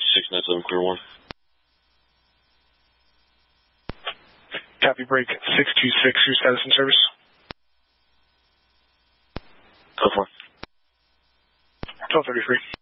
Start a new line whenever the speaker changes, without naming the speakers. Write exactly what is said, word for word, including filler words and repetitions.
six nine seven, clear one.
Copy, break six two six, your status in service.
Go for it.
twelve thirty-three.